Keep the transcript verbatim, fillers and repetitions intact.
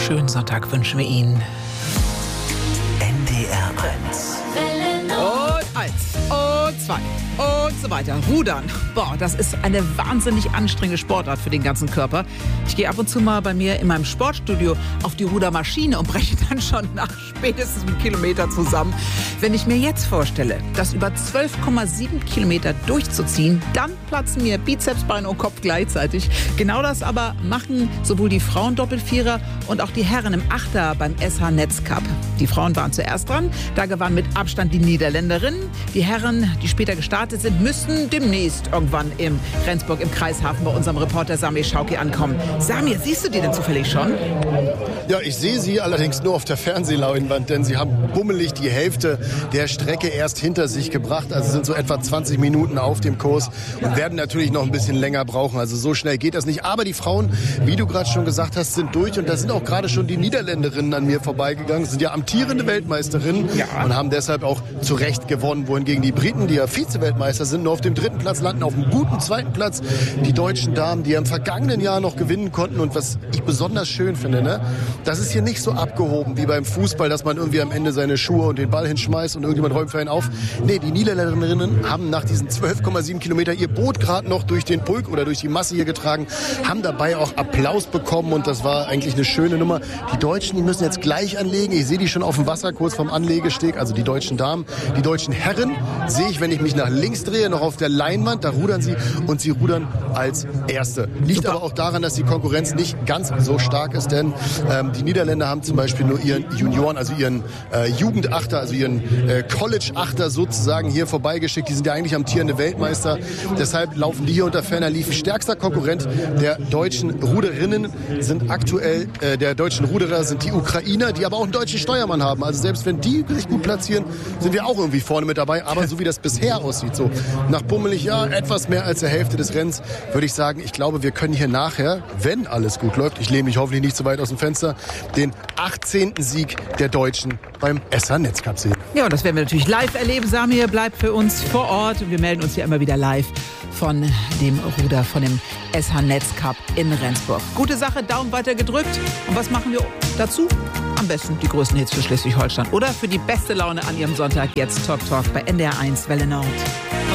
schönen Sonntag wünschen wir Ihnen. N D R eins. Und eins, und zwei, und so weiter. Rudern. Boah, das ist eine wahnsinnig anstrengende Sportart für den ganzen Körper. Ich gehe ab und zu mal bei mir in meinem Sportstudio auf die Rudermaschine und breche dann schon nach spätestens einem Kilometer zusammen. Wenn ich mir jetzt vorstelle, das über zwölf Komma sieben Kilometer durchzuziehen, dann platzen mir Bizeps, Beine und Kopf gleichzeitig. Genau das aber machen sowohl die Frauen-Doppelvierer und auch die Herren im Achter beim S H Netzcup. Die Frauen waren zuerst dran, da gewann mit Abstand die Niederländerinnen. Die Herren, die später gestartet sind, müssen demnächst irgendwann im Rendsburg im Kreishafen bei unserem Reporter Samir Schauki ankommen. Samir, siehst du die denn zufällig schon? Ja, ich sehe sie allerdings nur auf der Fernsehleinwand, denn sie haben bummelig die Hälfte der Strecke erst hinter sich gebracht. Also sind so etwa zwanzig Minuten auf dem Kurs und werden natürlich noch ein bisschen länger brauchen. Also so schnell geht das nicht. Aber die Frauen, wie du gerade schon gesagt hast, sind durch. Und da sind auch gerade schon die Niederländerinnen an mir vorbeigegangen. Das sind ja amtierende Weltmeisterinnen ja. und haben deshalb auch zu Recht gewonnen. Wohingegen die Briten, die ja Vize-Weltmeister sind, nur auf dem dritten Platz landen, auf einem guten zweiten Platz. Die deutschen Damen, die ja im vergangenen Jahr noch gewinnen konnten. Und was ich besonders schön finde, ne, das ist hier nicht so abgehoben wie beim Fußball, dass man irgendwie am Ende seine Schuhe und den Ball hinschmeißt und irgendjemand räumt für einen auf. Nee, die Niederländerinnen haben nach diesen zwölf Komma sieben Kilometer ihr Boot gerade noch durch den Pulk oder durch die Masse hier getragen, haben dabei auch Applaus bekommen und das war eigentlich eine schöne Nummer. Die Deutschen, die müssen jetzt gleich anlegen. Ich sehe die schon auf dem Wasser kurz vom Anlegesteg, also die deutschen Damen. Die deutschen Herren sehe ich, wenn ich mich nach links drehe, noch auf der Leinwand, da rudern sie und sie rudern als Erste. Liegt Super. Aber auch daran, dass die Konkurrenz nicht ganz so stark ist, denn ähm, die Niederländer haben zum Beispiel nur ihren Junioren, also ihren äh, Jugendachter, also ihren äh, College-Achter sozusagen hier vorbeigeschickt. Die sind ja eigentlich amtierende Weltmeister. Deshalb laufen die hier unter ferner Liefen. Stärkster Konkurrent der deutschen Ruderinnen sind aktuell, äh, der deutschen Ruderer sind die Ukrainer, die aber auch einen deutschen Steuermann haben. Also selbst wenn die sich gut platzieren, sind wir auch irgendwie vorne mit dabei. Aber so wie das bisher aussieht, so nach bummelig, ja, etwas mehr als der Hälfte des Rennens, würde ich sagen, ich glaube, wir können hier nachher, wenn alles gut läuft, ich lehne mich hoffentlich nicht zu weit aus dem Fenster, den achtzehnten Sieg der Deutschen beim S H Netzcup sehen. Ja, und das werden wir natürlich live erleben. Samir bleibt für uns vor Ort und wir melden uns hier immer wieder live von dem Ruder, von dem S H Netzcup in Rendsburg. Gute Sache, Daumen weiter gedrückt. Und was machen wir dazu? Am besten die größten Hits für Schleswig-Holstein oder für die beste Laune an Ihrem Sonntag jetzt Talk Talk bei N D R eins Welle Nord.